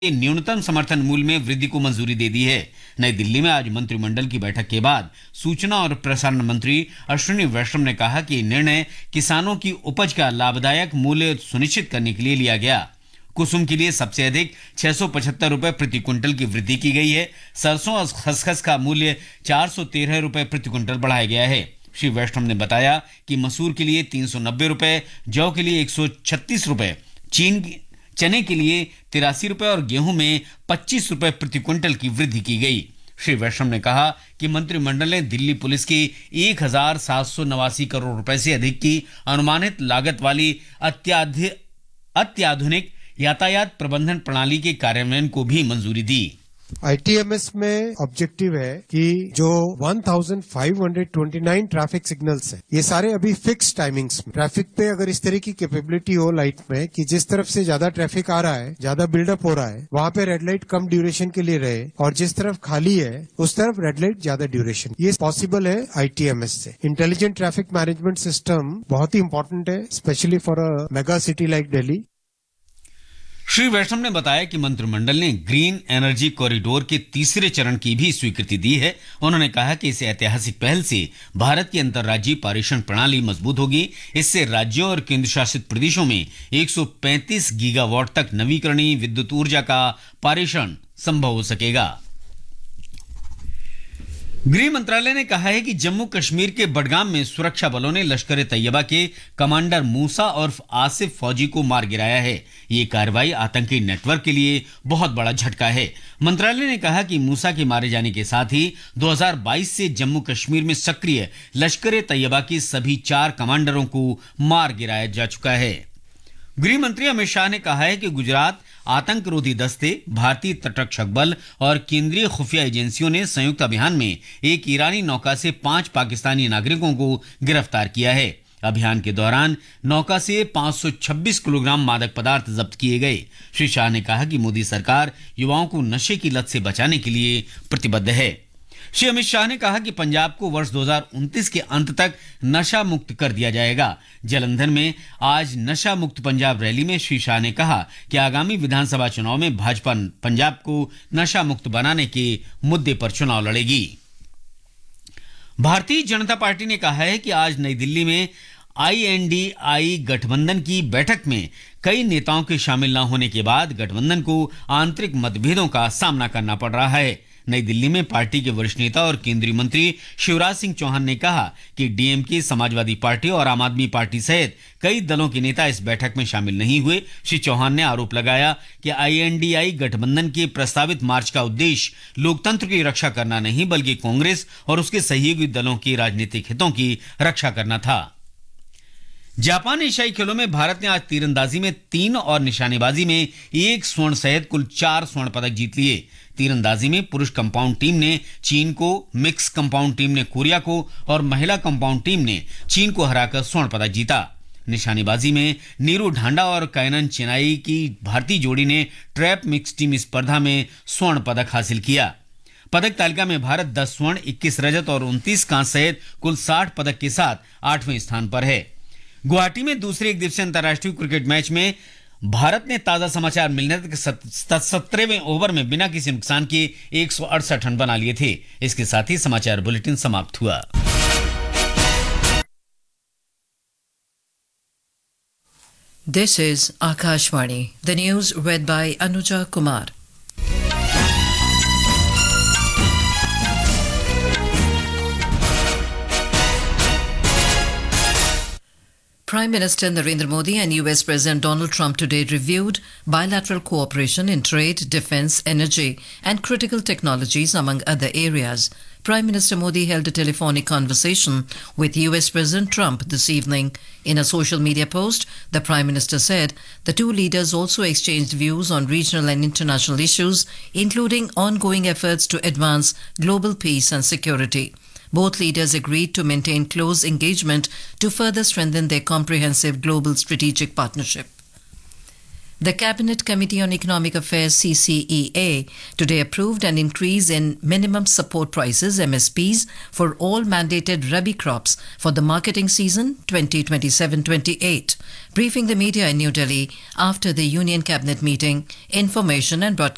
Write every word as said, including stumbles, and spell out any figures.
न्यूनतम समर्थन मूल्य में वृद्धि को मंजूरी दे दी है। नई दिल्ली में आज मंत्रिमंडल की बैठक के बाद सूचना और प्रसारण मंत्री अश्विनी वैष्णव ने कहा कि निर्णय किसानों की उपज का लाभदायक मूल्य सुनिश्चित करने के लिए लिया गया। कुसुम के लिए सबसे अधिक छह सौ पचहत्तर रुपए प्रति क्विंटल की वृद्धि की गई है। सरसों और खसखस का मूल्य चार सौ तेरह रुपए प्रति क्विंटल बढ़ाया गया है। श्री वैष्णव ने बताया कि मसूर के लिए तीन सौ नब्बे रुपए, जौ के लिए एक सौ छत्तीस रुपए, चीन चने के लिए तिरासी रुपए और गेहूं में पच्चीस रुपए प्रति क्विंटल की वृद्धि की गई। श्री वैष्णव ने कहा कि मंत्रिमंडल ने दिल्ली पुलिस की एक हजार सात सौ नवासी करोड़ रुपए से अधिक की अनुमानित लागत वाली अत्याधुनिक यातायात प्रबंधन प्रणाली के कार्यान्वयन को भी मंजूरी दी। आई टी एम एस में ऑब्जेक्टिव है कि जो पंद्रह सौ उनतीस ट्रैफिक सिग्नल्स हैं, ये सारे अभी फिक्स टाइमिंग्स में ट्रैफिक पे अगर इस तरह की कैपेबिलिटी हो लाइट में कि जिस तरफ से ज्यादा ट्रैफिक आ रहा है, ज्यादा बिल्डअप हो रहा है, वहां पे रेड लाइट कम ड्यूरेशन के लिए रहे और जिस तरफ खाली है उस तरफ रेड लाइट ज्यादा ड्यूरेशन, ये पॉसिबल है आई टी एम एस से। इंटेलिजेंट ट्रैफिक मैनेजमेंट सिस्टम बहुत ही इंपॉर्टेंट है, specially for a mega city like Delhi. Shri वैष्णव ने बताया कि मंत्रिमंडल ने ग्रीन एनर्जी कॉरिडोर के तीसरे चरण की भी स्वीकृति दी है। उन्होंने कहा कि इस ऐतिहासिक पहल से भारत की अंतर्राज्यीय पारेषण प्रणाली मजबूत होगी। इससे राज्यों और केंद्र शासित प्रदेशों में एक सौ पैंतीस गीगावाट तक नवीकरणीय विद्युत ऊर्जा का पारेषण संभव हो सकेगा। गृह मंत्रालय ने कहा है कि जम्मू कश्मीर के बडगाम में सुरक्षा बलों ने लश्कर तैयबा के कमांडर मूसा और आसिफ फौजी को मार गिराया है। ये कार्रवाई आतंकी नेटवर्क के लिए बहुत बड़ा झटका है। मंत्रालय ने कहा कि मूसा के मारे जाने के साथ ही दो हज़ार बाईस से जम्मू कश्मीर में सक्रिय लश्कर तैयबा के सभी चार कमांडरों को मार गिराया जा चुका है। गृह मंत्री अमित शाह ने कहा है कि गुजरात आतंकरोधी दस्ते, भारतीय तटरक्षक बल और केंद्रीय खुफिया एजेंसियों ने संयुक्त अभियान में एक ईरानी नौका से पांच पाकिस्तानी नागरिकों को गिरफ्तार किया है। अभियान के दौरान नौका से पांच सौ छब्बीस किलोग्राम मादक पदार्थ जब्त किए गए। श्री शाह ने कहा कि मोदी सरकार युवाओं को नशे की लत से बचाने के लिए प्रतिबद्ध है। श्री अमित शाह ने कहा कि पंजाब को वर्ष दो हज़ार उनतीस के अंत तक नशा मुक्त कर दिया जाएगा। जालंधर में आज नशा मुक्त पंजाब रैली में श्री शाह ने कहा कि आगामी विधानसभा चुनाव में भाजपा पंजाब को नशा मुक्त बनाने के मुद्दे पर चुनाव लड़ेगी। भारतीय जनता पार्टी ने कहा है कि आज नई दिल्ली में आई एन डी आई गठबंधन की बैठक में कई नेताओं के शामिल न होने के बाद गठबंधन को आंतरिक मतभेदों का सामना करना पड़ रहा है। नई दिल्ली में पार्टी के वरिष्ठ नेता और केंद्रीय मंत्री शिवराज सिंह चौहान ने कहा कि डी एम के, समाजवादी पार्टी और आम आदमी पार्टी सहित कई दलों के नेता इस बैठक में शामिल नहीं हुए। श्री चौहान ने आरोप लगाया कि आई एन डी आई गठबंधन के प्रस्तावित मार्च का उद्देश्य लोकतंत्र की रक्षा करना नहीं बल्कि कांग्रेस और उसके सहयोगी दलों के राजनीतिक हितों की रक्षा करना था। जापान एशियाई खेलों में भारत ने आज तीरंदाजी में तीन और निशानेबाजी में एक स्वर्ण सहित कुल चार स्वर्ण पदक जीत लिए। तीरंदाजी में पुरुष कंपाउंड टीम ने चीन को, मिक्स कंपाउंड टीम ने कोरिया को और महिला कंपाउंड टीम ने चीन को हराकर स्वर्ण पदक जीता। निशानेबाजी में नीरू ढांडा और कैनन चेनाई की भारतीय जोड़ी ने ट्रैप मिक्स टीम स्पर्धा में स्वर्ण पदक हासिल किया। पदक तालिका में भारत दस स्वर्ण, इक्कीस रजत और उनतीस कांस्य सहित कुल साठ पदक के साथ आठवें स्थान पर है। गुवाहाटी में दूसरे एक दिवसीय अंतर्राष्ट्रीय क्रिकेट मैच में भारत ने ताजा समाचार मिलने तक सत्रहवें ओवर में बिना किसी नुकसान के एक सौ अड़सठ रन बना लिए थे। इसके साथ ही समाचार बुलेटिन समाप्त हुआ। This is Akashvani. The news read by Anuja Kumar. Prime Minister Narendra Modi and U S President Donald Trump today reviewed bilateral cooperation in trade, defense, energy, and critical technologies, among other areas. Prime Minister Modi held a telephonic conversation with U S President Trump this evening. In a social media post, the Prime Minister said the two leaders also exchanged views on regional and international issues, including ongoing efforts to advance global peace and security. Both leaders agreed to maintain close engagement to further strengthen their comprehensive global strategic partnership. The Cabinet Committee on Economic Affairs C C E A today approved an increase in minimum support prices M S Ps for all mandated rabi crops for the marketing season twenty twenty-seven twenty-eight. Briefing the media in New Delhi after the Union Cabinet meeting, Information and Broadcasting